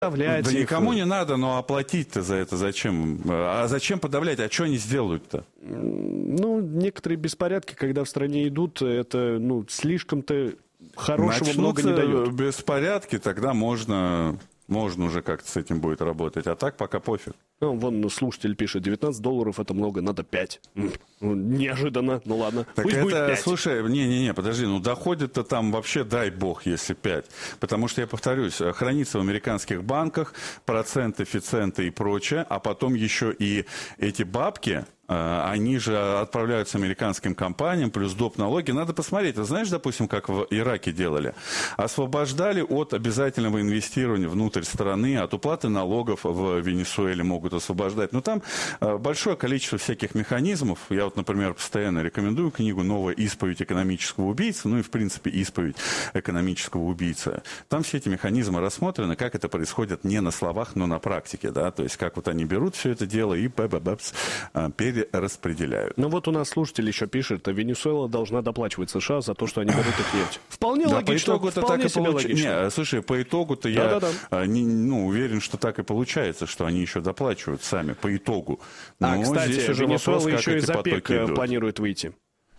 подавлять Да их. никому не надо, но оплатить-то за это зачем? А зачем подавлять? А что они сделают-то? Ну, некоторые беспорядки, когда в стране идут, это, ну, слишком-то хорошего много не Начнутся дает. беспорядки, тогда можно уже как-то с этим будет работать. А так пока пофиг. Ну, вон слушатель пишет, $19 это много, надо 5. Неожиданно, ну ладно. Так Пусть будет это, 5. слушай, не, подожди, ну доходит-то там вообще, дай бог, если 5. Потому что, я повторюсь, хранится в американских банках, проценты, коэффициенты и прочее, а потом еще и эти бабки, они же отправляются американским компаниям, плюс доп. Налоги. Надо посмотреть. Ты знаешь, допустим, как в Ираке делали? Освобождали от обязательного инвестирования внутрь страны, от уплаты налогов в Венесуэле могут освобождать. Но там большое количество всяких механизмов. Я вот, например, постоянно рекомендую книгу «Новая исповедь экономического убийцы», ну и, в принципе, исповедь экономического убийцы. Там все эти механизмы рассмотрены, как это происходит не на словах, но на практике, да, то есть как вот они берут все это дело и перераспределяют. Ну вот у нас слушатель еще пишет, Венесуэла должна доплачивать США за то, что они берут их нефть. Вполне Да, логично. по итогу-то Вполне так и себе получается. логично. Не, слушай, по итогу-то я уверен, что так и получается, что они еще доплачивают сами, по итогу. Но кстати, здесь уже Венесуэла вопрос, еще и как эти за ОПЕК потоки идут. планирует выйти.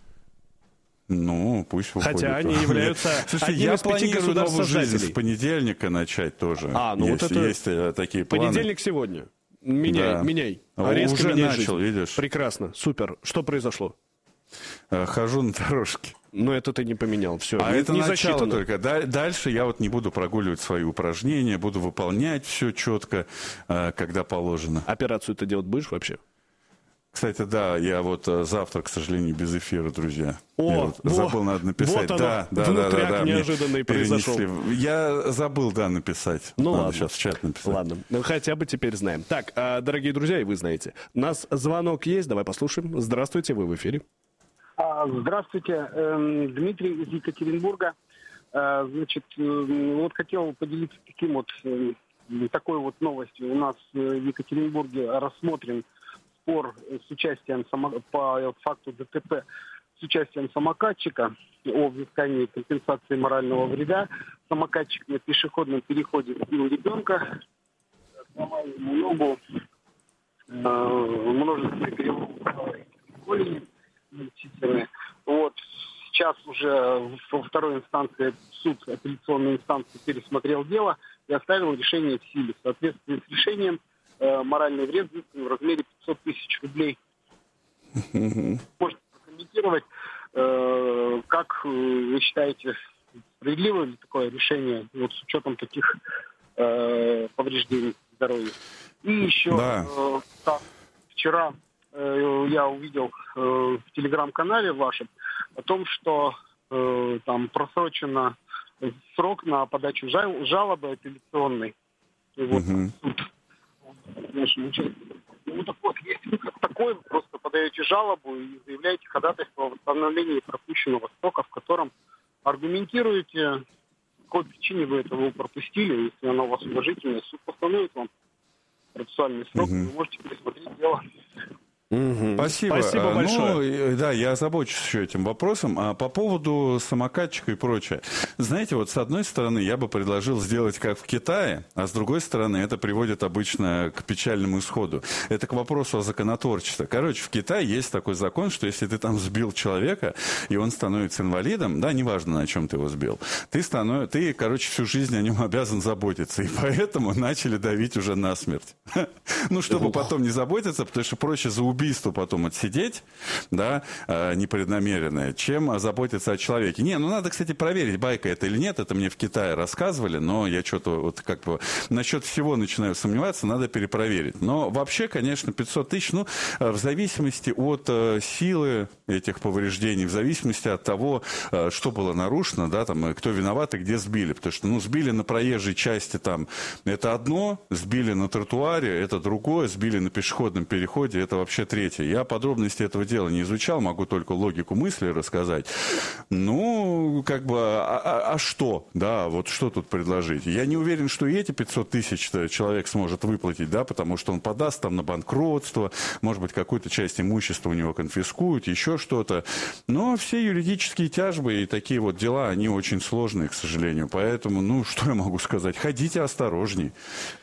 Ну, пусть выходит. Хотя они являются Слушайте, одним я из 5 планирую новую жизнь государств-создателей. с понедельника начать тоже. Ну вот это... Есть такие планы. Понедельник сегодня. Меняй. Уже Резко меняй начал, жизнь. видишь. Прекрасно, супер. Что произошло? Хожу на дорожке. Но это ты не поменял. Все. А это не начало засчитано. только. Дальше я вот не буду прогуливать свои упражнения, буду выполнять все четко, когда положено. Операцию ты делать будешь вообще? Кстати, да, я вот завтра, к сожалению, без эфира, друзья. Забыл, надо написать. Вот оно, внутряк неожиданный произошел. Я забыл, написать. Ну надо ладно. сейчас в чат написать. Ладно, хотя бы теперь знаем. Так, дорогие друзья, и вы знаете, у нас звонок есть, давай послушаем. Здравствуйте, вы в эфире. Здравствуйте, Дмитрий из Екатеринбурга. Значит, вот хотел поделиться такой вот новостью. У нас в Екатеринбурге рассмотрен спор с участием по факту ДТП с участием самокатчика о взыскании компенсации морального вреда. Самокатчик на пешеходном переходе сбил ребенка, сломал ему ногу, множественные переломы голени. Вот сейчас уже во второй инстанции суд апелляционной инстанции пересмотрел дело и оставил решение в силе. В соответствии с решением моральный вред взыскан в размере 500 тысяч рублей. Можете прокомментировать, как вы считаете, справедливо ли такое решение вот с учетом таких повреждений здоровья? И еще вчера я увидел в телеграм-канале вашем о том, что там просрочено срок на подачу жалобы апелляционной. И вот если вы как такой, вы просто подаете жалобу и заявляете ходатайство о восстановлении пропущенного срока, в котором аргументируете, по какой причине вы этого пропустили. Если оно у вас уважительное, суд постановит вам процессуальный срок, вы можете пересмотреть дело. Спасибо. Большое. Я озабочусь еще этим вопросом. А по поводу самокатчика и прочее. Знаете, вот с одной стороны, я бы предложил сделать как в Китае, а с другой стороны, это приводит обычно к печальному исходу. Это к вопросу о законотворчестве. Короче, в Китае есть такой закон, что если ты там сбил человека, и он становится инвалидом, да, неважно, на чем ты его сбил, ты, всю жизнь о нем обязан заботиться. И поэтому начали давить уже насмерть. Ну, чтобы потом не заботиться, потому что проще за убийство потом отсидеть, да, непреднамеренное, чем заботиться о человеке. Надо, кстати, проверить, байка это или нет, это мне в Китае рассказывали, но я что-то насчет всего начинаю сомневаться, надо перепроверить. Но вообще, конечно, 500 тысяч, в зависимости от силы этих повреждений, в зависимости от того, что было нарушено, да, там, кто виноват и где сбили, потому что, сбили на проезжей части, там, это одно, сбили на тротуаре, это другое, сбили на пешеходном переходе, это вообще третье. Я подробности этого дела не изучал, могу только логику мысли рассказать. Ну, как бы, а что? Да, вот что тут предложить? Я не уверен, что и эти 500 тысяч человек сможет выплатить, да, потому что он подаст там на банкротство, может быть, какую-то часть имущества у него конфискуют, еще что-то. Но все юридические тяжбы и такие вот дела, они очень сложные, к сожалению. Поэтому, ну, что я могу сказать? Ходите осторожней.